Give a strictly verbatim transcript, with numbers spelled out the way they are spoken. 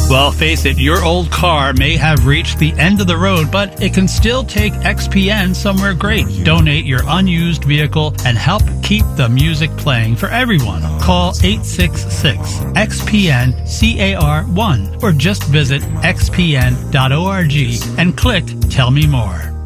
Well, face it, your old car may have reached the end of the road, but it can still take X P N somewhere great. Donate your unused vehicle and help keep the music playing for everyone. Call eight six six X P N C A R one or just visit x p n dot org and click Tell Me More.